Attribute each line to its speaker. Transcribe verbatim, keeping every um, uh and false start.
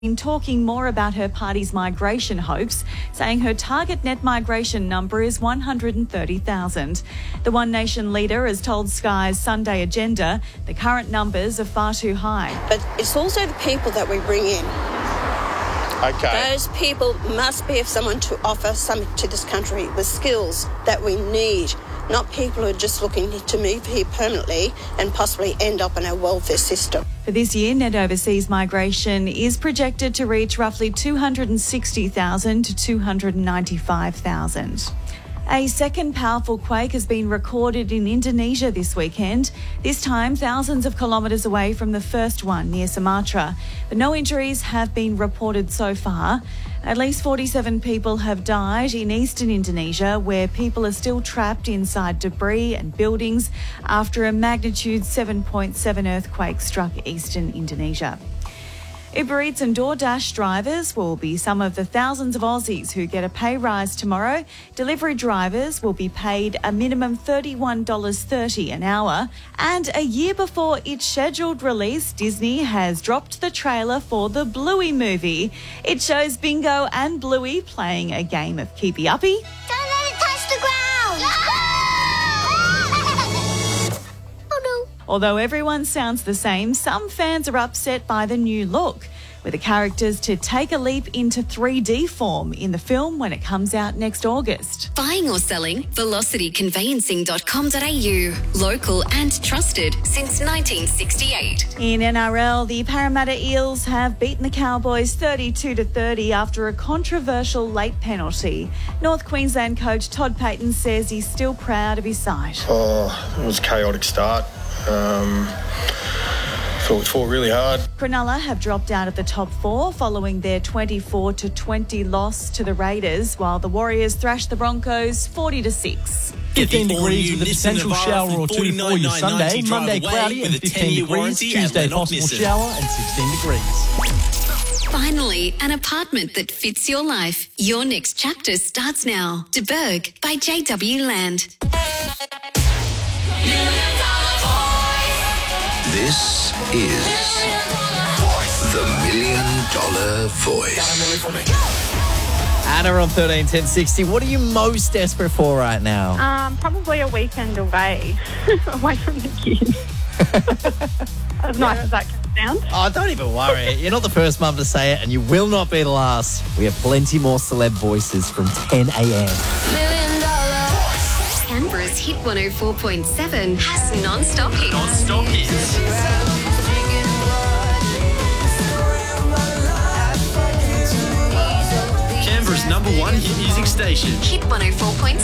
Speaker 1: been talking more about her party's migration hopes, saying her target net migration number is one hundred thirty thousand. The One Nation leader has told Sky's Sunday Agenda the current numbers are far too high.
Speaker 2: But it's also the people that we bring in.
Speaker 3: Okay.
Speaker 2: Those people must be someone to offer something to this country with skills that we need, not people who are just looking to move here permanently and possibly end up in our welfare system.
Speaker 1: For this year, net overseas migration is projected to reach roughly two hundred sixty thousand to two hundred ninety-five thousand. A second powerful quake has been recorded in Indonesia this weekend, this time thousands of kilometres away from the first one near Sumatra. But no injuries have been reported so far. At least forty-seven people have died in eastern Indonesia, where people are still trapped inside debris and buildings after a magnitude seven point seven earthquake struck eastern Indonesia. Uber Eats and DoorDash drivers will be some of the thousands of Aussies who get a pay rise tomorrow. Delivery drivers will be paid a minimum thirty-one dollars thirty an hour. And a year before its scheduled release, Disney has dropped the trailer for the Bluey movie. It shows Bingo and Bluey playing a game of keepy uppy.
Speaker 4: Don't let it touch the ground! Oh no.
Speaker 1: Although everyone sounds the same, some fans are upset by the new look, with the characters to take a leap into three D form in the film when it comes out next August.
Speaker 5: Buying or selling? velocity conveyancing dot com dot a u. Local and trusted since nineteen sixty-eight.
Speaker 1: In N R L, the Parramatta Eels have beaten the Cowboys thirty-two to thirty after a controversial late penalty. North Queensland coach Todd Payten says he's still proud of his side.
Speaker 3: Oh, it was a chaotic start. Um, thought we fought really hard.
Speaker 1: Cronulla have dropped out of the top four following their twenty-four to twenty loss to the Raiders, while the Warriors thrashed the Broncos forty to six.
Speaker 6: fifteen degrees with a potential shower or two for your Sunday. Monday cloudy and fifteen degrees. Tuesday possible shower and sixteen degrees.
Speaker 5: Finally, an apartment that fits your life. Your next chapter starts now. De Berg by J W Land.
Speaker 7: This is the Million Dollar Voice.
Speaker 6: Anna on thirteen ten sixty. What are you most desperate for right now?
Speaker 8: Um, probably a weekend away, away from the kids. As nice as that can sound.
Speaker 6: Oh, don't even worry. You're not the first mum to say it, and you will not be the last. We have plenty more celeb voices from ten a.m.
Speaker 5: Canberra's Hit one oh four point seven has non-stop hits.
Speaker 9: Non-stop hits. Canberra's number one hit music station.
Speaker 5: Hit one oh four point seven.